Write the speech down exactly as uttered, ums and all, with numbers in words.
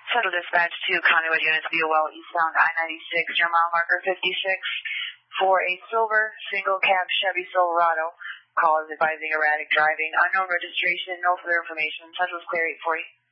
Central Dispatch to Conduit Units, B O L eastbound I ninety-six, your mile marker fifty-six, for a silver single cab Chevy Silverado. Call is advising erratic driving, unknown registration, no further information. Central's clear eight forty.